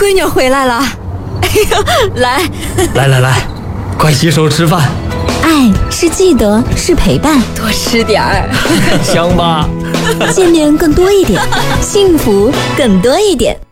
闺女回来了。哎呀， 来，快洗手吃饭。 爱是记得，是陪伴， 多吃点儿， 香吧？ 见面更多一点，幸福更多一点。